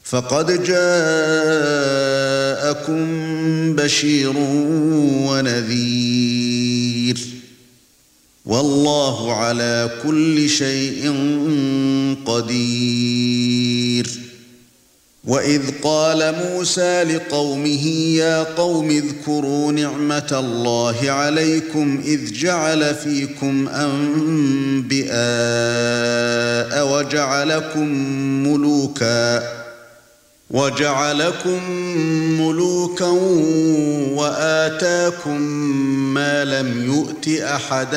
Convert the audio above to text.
فقد جاءكم بشير ونذير والله على كل شيء قدير وإذ قال موسى لقومه يا قوم اذكروا نعمة الله عليكم إذ جعل فيكم أنبياء وجعلكم ملوكا وآتاكم ما لم يؤت أحدا